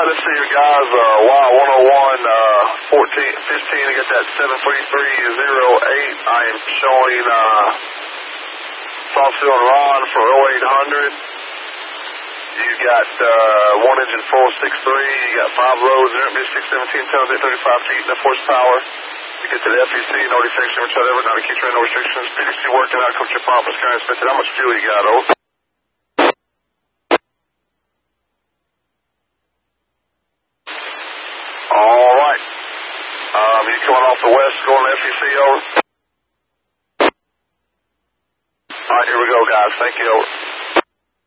let's see your guys, Y101, 15 to get that 73308. I am showing, Foxville and Ron for 0800. You got, 1 engine full 6.3. You got 5 rows there. It's 617 tons, 835 feet, enough horsepower. You get to the FEC, no defection, whatever, not a key train, no restrictions. PDC working out, Coach Pop was kind of expected. How much fuel you got, over? All right. You coming off the west, going to FEC, over? All right, here we go, guys. Thank you, over.